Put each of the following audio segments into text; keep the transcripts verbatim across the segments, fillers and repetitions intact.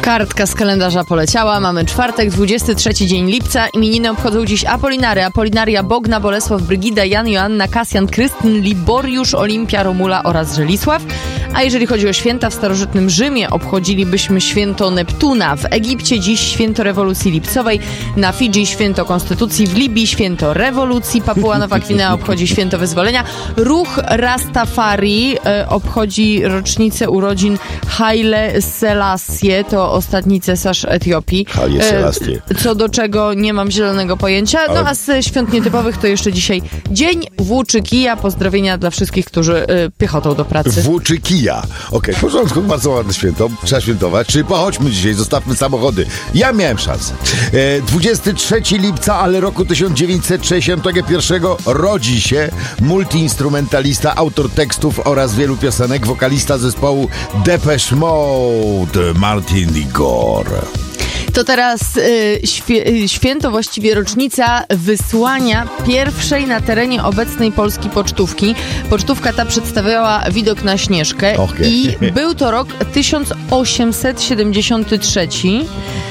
Kartka z kalendarza poleciała. Mamy czwartek, dwudziesty trzeci dzień lipca. Imieniny obchodzą dziś Apolinary, Apolinaria, Bogna, Bolesław, Brygida, Jan, Joanna, Kasjan, Krystyn, Liboriusz, Olimpia, Romula oraz Żelisław. A jeżeli chodzi o święta, w starożytnym Rzymie obchodzilibyśmy święto Neptuna. W Egipcie dziś święto rewolucji lipcowej. Na Fidżi święto konstytucji. W Libii święto rewolucji. Papua Nowa Gwinea obchodzi święto wyzwolenia. Ruch Rastafari e, obchodzi rocznicę urodzin Haile Selassie. To ostatni cesarz Etiopii. Haile Selassie. E, co do czego nie mam zielonego pojęcia. No a z świąt nietypowych to jeszcze dzisiaj Dzień Włóczykija. Pozdrowienia dla wszystkich, którzy e, piechotą do pracy. Włóczykija. Okej, okay, w porządku, bardzo ładne święto. Trzeba świętować. Czyli pochodźmy dzisiaj, zostawmy samochody. Ja miałem szansę. E, dwudziestego trzeciego lipca, ale roku tysiąc dziewięćset sześćdziesiątego pierwszego rodzi się multiinstrumentalista, autor tekstów oraz wielu piosenek, wokalista zespołu Depeche Mode, Martin Gore. To teraz y, świe, y, święto, właściwie rocznica wysłania pierwszej na terenie obecnej Polski pocztówki. Pocztówka ta przedstawiała widok na Śnieżkę okay. i był to rok tysiąc osiemset siedemdziesiąty trzeci.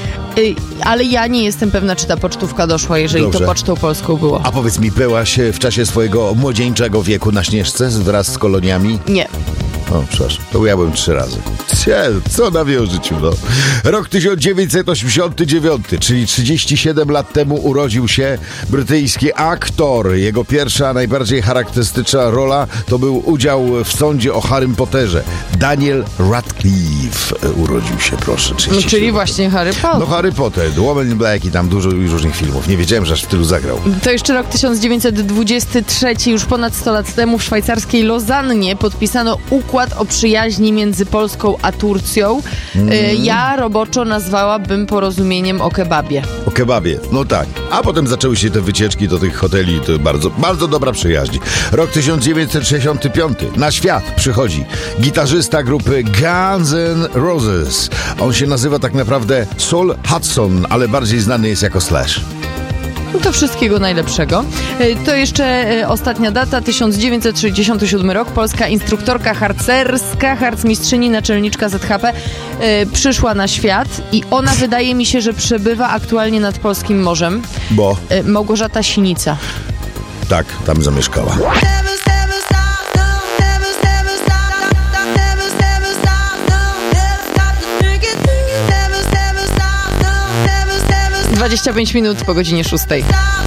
Ale ja nie jestem pewna, czy ta pocztówka doszła, jeżeli Dobrze. to pocztą polską było. A powiedz mi, byłaś w czasie swojego młodzieńczego wieku na Śnieżce wraz z koloniami? Nie. O, przepraszam, to ja byłem trzy razy. Cie, co nawie o życiu, no. Rok tysiąc dziewięćset osiemdziesiąty dziewiąty, czyli trzydzieści siedem lat temu urodził się brytyjski aktor. Jego pierwsza, najbardziej charakterystyczna rola to był udział w sądzie o Harrym Potterze. Daniel Radcliffe urodził się, proszę. No, czyli właśnie Harry Potter. No Harry Potter, Woman in Black i tam dużo różnych filmów. Nie wiedziałem, że aż w tylu zagrał. To jeszcze rok tysiąc dziewięćset dwudziesty trzeci, już ponad sto lat temu w szwajcarskiej Lozannie podpisano układ o przyjaźni między Polską a Turcją. Mm. Ja roboczo nazwałabym porozumieniem o kebabie. O kebabie, no tak. A potem zaczęły się te wycieczki do tych hoteli. To bardzo, bardzo dobra przyjaźń. Rok tysiąc dziewięćset sześćdziesiąty piąty. Na świat przychodzi gitarzysta grupy Guns N' Roses. On się nazywa tak naprawdę Saul Hudson, ale bardziej znany jest jako Slash. No to wszystkiego najlepszego. To jeszcze ostatnia data, tysiąc dziewięćset sześćdziesiąty siódmy rok. Polska instruktorka harcerska, harcmistrzyni, naczelniczka Z H P yy, przyszła na świat i ona wydaje mi się, że przebywa aktualnie nad polskim morzem. Bo? Yy, Małgorzata Sinica. Tak, tam zamieszkała. dwadzieścia pięć minut po godzinie szóstej.